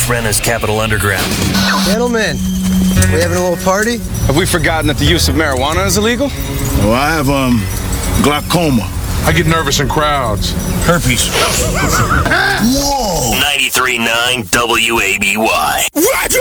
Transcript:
Renna's Capital Underground. Gentlemen, we having a little party? Have we forgotten that the use of marijuana is illegal? Oh, I have, glaucoma. I get nervous in crowds. Herpes. Whoa! 93.9 WABY.